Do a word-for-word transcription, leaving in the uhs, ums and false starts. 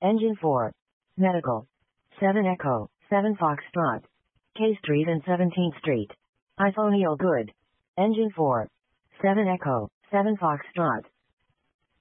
Engine four. Medical. seven Echo, seven Foxtrot. K Street and seventeenth Street. iPhone Good. Engine four. seven Echo, seven Foxtrot.